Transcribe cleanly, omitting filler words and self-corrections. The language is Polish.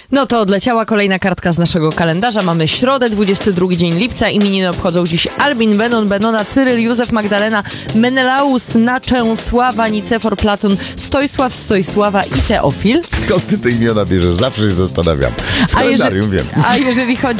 No to odleciała kolejna kartka z naszego kalendarza. Mamy środę, 22 dzień lipca. Imieniny obchodzą dziś Albin, Benon, Benona, Cyryl, Józef, Magdalena, Menelaus, Naczęsława, Nicefor, Platon, Stojsław, Stojsława i Teofil. Skąd ty te imiona bierzesz? Zawsze się zastanawiam. Z kalendarium wiem. A jeżeli chodzi